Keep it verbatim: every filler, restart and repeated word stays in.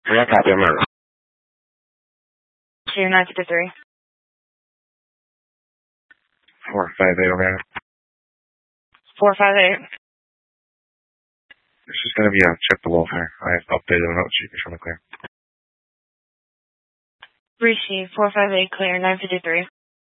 Yeah, copy, I'm ready. Two nine fifty three. Four five eight, okay. Four five eight. This is gonna be on check the welfare. I have updated the note sheet from the clear. Receive four five eight clear nine fifty three.